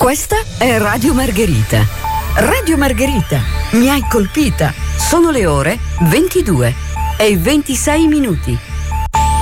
Questa è Radio Margherita. Radio Margherita, mi hai colpita. Sono le ore 22 e 26 minuti.